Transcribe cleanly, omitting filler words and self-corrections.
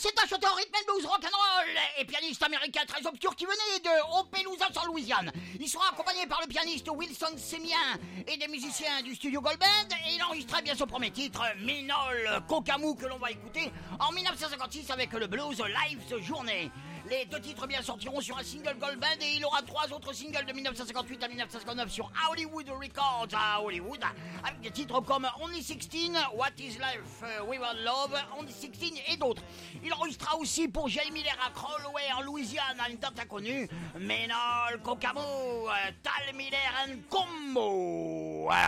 c'est un chanteur rhythm and blues rock'n'roll et pianiste américain très obscur qui venait de Opelousas en Louisiane. Il sera accompagné par le pianiste Wilson Semien et des musiciens du studio Gold Band et il enregistrait bien son premier titre, Minol Kokamou, que l'on va écouter en 1956 avec le blues Life's Journey. Les deux titres bien sortiront sur un single Gold Band et il aura trois autres singles de 1958 à 1959 sur Hollywood Records à Hollywood, avec des titres comme Only 16, What is Life Without Love, Only 16 et d'autres. Il enregistra aussi pour Jay Miller à Crowley en Louisiane, une date inconnue, Menol Kokamou, Tal Miller and Combo.